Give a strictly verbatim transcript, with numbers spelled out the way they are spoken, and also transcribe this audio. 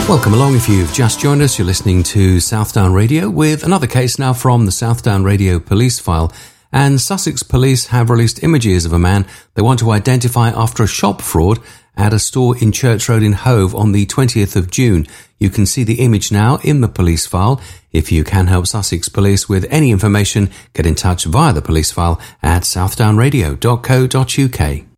Welcome along. If you've just joined us, you're listening to Southdown Radio with another case now from the Southdown Radio police file. And Sussex police have released images of a man they want to identify after a shop fraud at a store in Church Road in Hove on the twentieth of June. You can see the image now in the police file. If you can help Sussex police with any information, get in touch via the police file at southdown radio dot co dot uk.